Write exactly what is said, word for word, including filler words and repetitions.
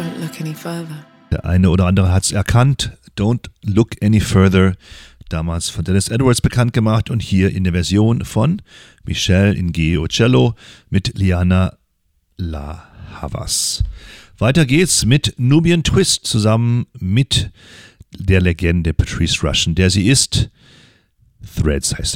Don't look any further. Der eine oder andere hat es erkannt. Don't Look Any Further. Damals von Dennis Edwards bekannt gemacht und hier in der Version von Michelle Ngeo Cello mit Liana La Havas. Weiter geht's mit Nubian Twist zusammen mit der Legende Patrice Rushen, der sie ist. Threads heißt